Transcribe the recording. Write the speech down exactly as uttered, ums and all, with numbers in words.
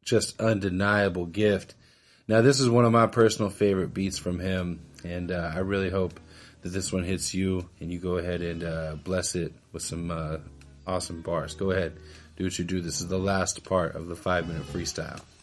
just undeniable gift. Now, this is one of my personal favorite beats from him, and uh, I really hope that this one hits you, and you go ahead and uh, bless it with some uh, awesome bars. Go ahead, do what you do. This is the last part of the five-minute freestyle.